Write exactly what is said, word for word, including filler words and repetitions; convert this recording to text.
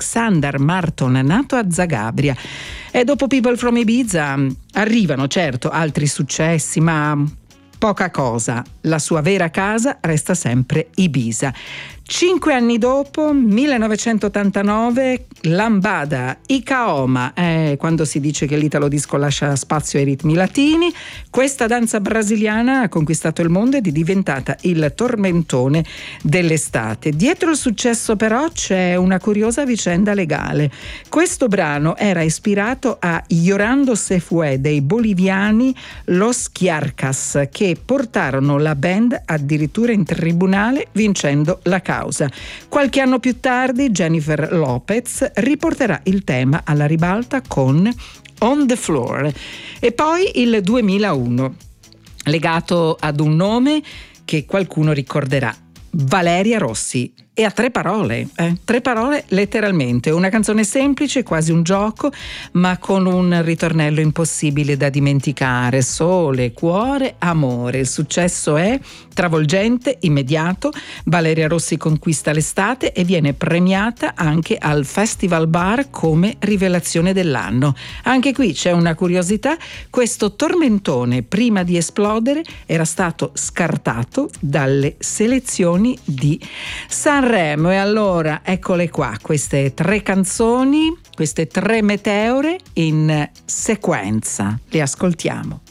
Alexander Marton, nato a Zagabria. E dopo People from Ibiza arrivano certo altri successi, ma poca cosa. La sua vera casa resta sempre Ibiza. Cinque anni dopo, millenovecentottantanove, Lambada, Ikaoma, eh, quando si dice che l'italo disco lascia spazio ai ritmi latini, questa danza brasiliana ha conquistato il mondo ed è diventata il tormentone dell'estate. Dietro il successo però c'è una curiosa vicenda legale. Questo brano era ispirato a Llorando se fue dei boliviani Los Chiarcas, che portarono la band addirittura in tribunale vincendo la causa. Qualche anno più tardi Jennifer Lopez riporterà il tema alla ribalta con On the Floor. E poi il duemilauno, legato ad un nome che qualcuno ricorderà: Valeria Rossi. E a tre parole, eh? tre parole letteralmente, una canzone semplice, quasi un gioco, ma con un ritornello impossibile da dimenticare: sole, cuore, amore. Il successo è travolgente, immediato. Valeria Rossi conquista l'estate e viene premiata anche al Festival Bar come rivelazione dell'anno. Anche qui c'è una curiosità: questo tormentone, prima di esplodere, era stato scartato dalle selezioni di Sanremo. E allora eccole qua, queste tre canzoni, queste tre meteore in sequenza. Le ascoltiamo.